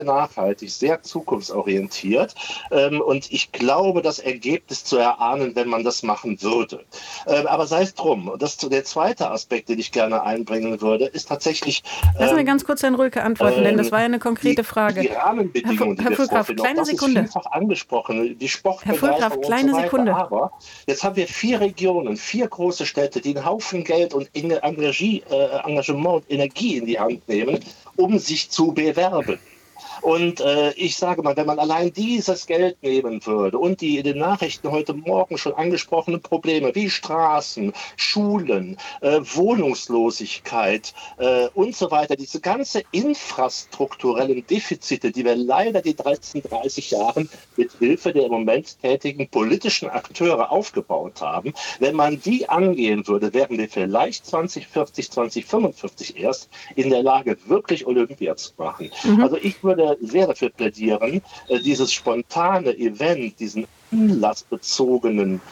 nachhaltig, sehr zukunftsorientiert. Und ich glaube, das Ergebnis zu erahnen, wenn man das machen würde. Aber sei es drum. Und der zweite Aspekt, den ich gerne einbringen würde, ist tatsächlich Lassen wir ganz kurz Herrn Röhlke antworten, denn das war ja eine konkrete Frage. die Rahmenbedingungen, die Herr wir Füllkraf, vorfinden. kleine Das ist Sekunde. vielfach angesprochen, die Herr Füllkraf, Sportbegeisterung und so kleine weiter. Sekunde. Aber jetzt haben wir 4 Regionen, 4 große Städte, die einen Haufen Geld und Engagement und Energie in die Hand nehmen, um sich zu bewerben. Und ich sage mal, wenn man allein dieses Geld nehmen würde und die in den Nachrichten heute Morgen schon angesprochenen Probleme wie Straßen, Schulen, Wohnungslosigkeit und so weiter, diese ganze infrastrukturellen Defizite, die wir leider die letzten 30 Jahren mit Hilfe der im Moment tätigen politischen Akteure aufgebaut haben, wenn man die angehen würde, wären wir vielleicht 2040, 2045 erst in der Lage, wirklich Olympia zu machen. Also ich würde sehr dafür plädieren, dieses spontane Event, dieses anlassbezogene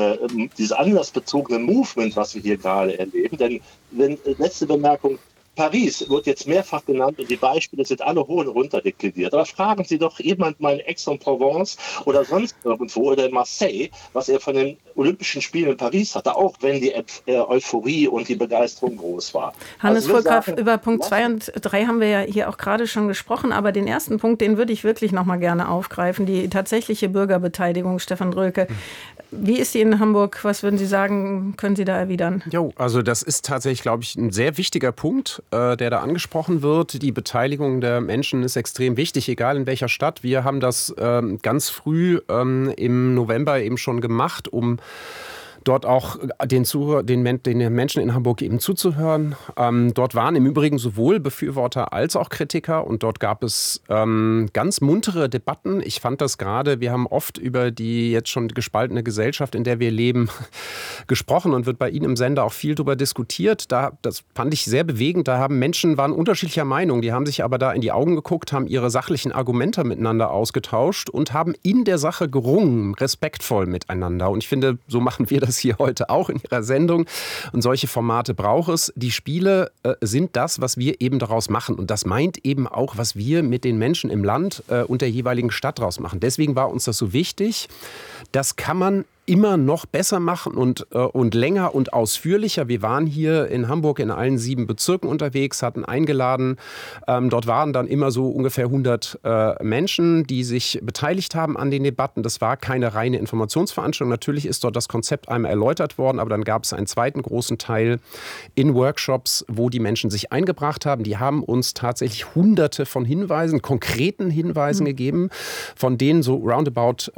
Movement, was wir hier gerade erleben. Denn letzte Bemerkung, Paris wird jetzt mehrfach genannt und die Beispiele sind alle hoch und runter dekliniert. Aber fragen Sie doch jemand mal in Aix-en-Provence oder sonst irgendwo oder in Marseille, was er von den Olympischen Spielen in Paris hatte, auch wenn die Euphorie und die Begeisterung groß war. Hannes Füllkraf, über Punkt 2 und 3 haben wir ja hier auch gerade schon gesprochen, aber den ersten Punkt, den würde ich wirklich noch mal gerne aufgreifen, die tatsächliche Bürgerbeteiligung, Stefan Röhlke. Wie ist die in Hamburg? Was würden Sie sagen, können Sie da erwidern? Jo, also das ist tatsächlich, glaube ich, ein sehr wichtiger Punkt, der da angesprochen wird. Die Beteiligung der Menschen ist extrem wichtig, egal in welcher Stadt. Wir haben das ganz früh im November eben schon gemacht, um dort auch den Menschen in Hamburg eben zuzuhören. Dort waren im Übrigen sowohl Befürworter als auch Kritiker und dort gab es ganz muntere Debatten. Ich fand das gerade, wir haben oft über die jetzt schon gespaltene Gesellschaft, in der wir leben, gesprochen und wird bei Ihnen im Sender auch viel darüber diskutiert. Das fand ich sehr bewegend. Waren unterschiedlicher Meinung, die haben sich aber da in die Augen geguckt, haben ihre sachlichen Argumente miteinander ausgetauscht und haben in der Sache gerungen, respektvoll miteinander. Und ich finde, so machen wir das hier heute auch in Ihrer Sendung. Und solche Formate braucht es. Die Spiele sind das, was wir eben daraus machen. Und das meint eben auch, was wir mit den Menschen im Land und der jeweiligen Stadt daraus machen. Deswegen war uns das so wichtig. Das kann man immer noch besser machen und länger und ausführlicher. Wir waren hier in Hamburg in allen 7 Bezirken unterwegs, hatten eingeladen. Dort waren dann immer so ungefähr 100 Menschen, die sich beteiligt haben an den Debatten. Das war keine reine Informationsveranstaltung. Natürlich ist dort das Konzept einmal erläutert worden, aber dann gab es einen zweiten großen Teil in Workshops, wo die Menschen sich eingebracht haben. Die haben uns tatsächlich Hunderte von Hinweisen, konkreten Hinweisen gegeben, von denen so roundabout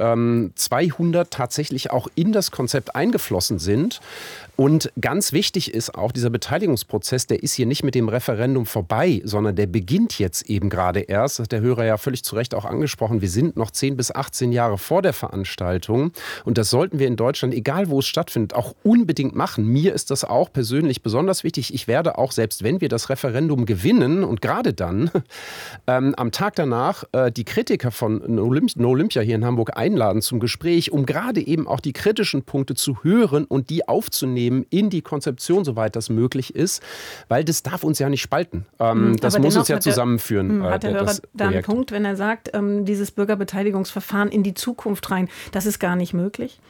200 tatsächlich auch in das Konzept eingeflossen sind. Und ganz wichtig ist auch, dieser Beteiligungsprozess, der ist hier nicht mit dem Referendum vorbei, sondern der beginnt jetzt eben gerade erst. Das hat der Hörer ja völlig zu Recht auch angesprochen. Wir sind noch 10 bis 18 Jahre vor der Veranstaltung. Und das sollten wir in Deutschland, egal wo es stattfindet, auch unbedingt machen. Mir ist das auch persönlich besonders wichtig. Ich werde auch, selbst wenn wir das Referendum gewinnen und gerade dann am Tag danach die Kritiker von No Olympia hier in Hamburg einladen zum Gespräch, um gerade eben auch die kritischen Punkte zu hören und die aufzunehmen in die Konzeption, soweit das möglich ist, weil das darf uns ja nicht spalten. Das muss uns ja zusammenführen. Hat der Hörer da einen Punkt, wenn er sagt, dieses Bürgerbeteiligungsverfahren in die Zukunft rein, das ist gar nicht möglich?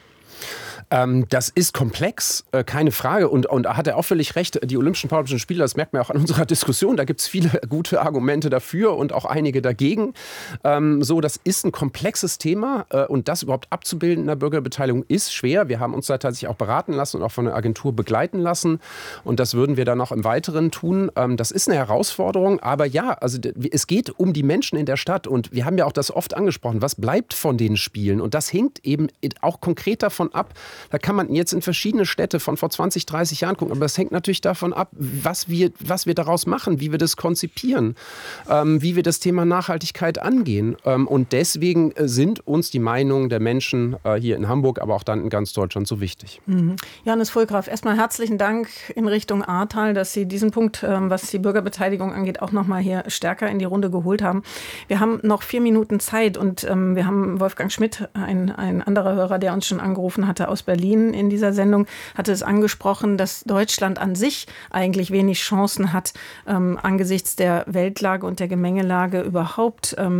Das ist komplex, keine Frage. Und hat er auch völlig recht, die Olympischen Paralympischen Spiele, das merkt man auch an unserer Diskussion, da gibt es viele gute Argumente dafür und auch einige dagegen. Das ist ein komplexes Thema und das überhaupt abzubilden in der Bürgerbeteiligung ist schwer. Wir haben uns da tatsächlich auch beraten lassen und auch von der Agentur begleiten lassen und das würden wir dann auch im Weiteren tun. Das ist eine Herausforderung, aber ja, also es geht um die Menschen in der Stadt und wir haben ja auch das oft angesprochen, was bleibt von den Spielen und das hängt eben auch konkret davon ab. Da kann man jetzt in verschiedene Städte von vor 20, 30 Jahren gucken, aber das hängt natürlich davon ab, was wir daraus machen, wie wir das konzipieren, wie wir das Thema Nachhaltigkeit angehen. Und deswegen sind uns die Meinungen der Menschen hier in Hamburg, aber auch dann in ganz Deutschland so wichtig. Hannes Füllkraf, erstmal herzlichen Dank in Richtung Ahrtal, dass Sie diesen Punkt, was die Bürgerbeteiligung angeht, auch nochmal hier stärker in die Runde geholt haben. Wir haben noch 4 Minuten Zeit und wir haben Wolfgang Schmidt, ein anderer Hörer, der uns schon angerufen angerufen hatte aus Berlin in dieser Sendung, hatte es angesprochen, dass Deutschland an sich eigentlich wenig Chancen hat, angesichts der Weltlage und der Gemengelage überhaupt